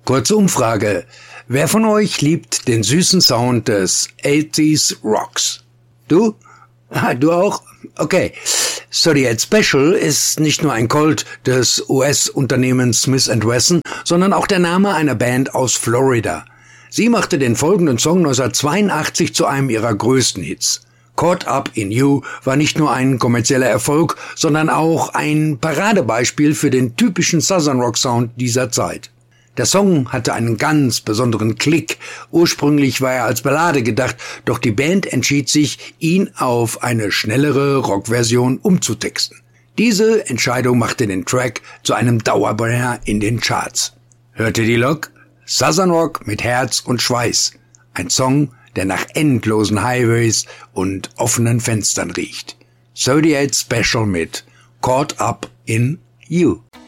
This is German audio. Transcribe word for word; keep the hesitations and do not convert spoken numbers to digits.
Kurze Umfrage. Wer von euch liebt den süßen Sound des achtziger Rocks? Du? Ah, du auch? Okay. thirty-eight Special ist nicht nur ein Colt des U S-Unternehmens Smith and Wesson, sondern auch der Name einer Band aus Florida. Sie machte den folgenden Song neunzehnhundertzweiundachtzig zu einem ihrer größten Hits. Caught Up in You war nicht nur ein kommerzieller Erfolg, sondern auch ein Paradebeispiel für den typischen Southern Rock Sound dieser Zeit. Der Song hatte einen ganz besonderen Klick. Ursprünglich war er als Ballade gedacht, doch die Band entschied sich, ihn auf eine schnellere Rockversion umzutexten. Diese Entscheidung machte den Track zu einem Dauerbrenner in den Charts. Hört ihr die Lok? Southern Rock mit Herz und Schweiß. Ein Song, der nach endlosen Highways und offenen Fenstern riecht. thirty-eight Special mit Caught Up in You.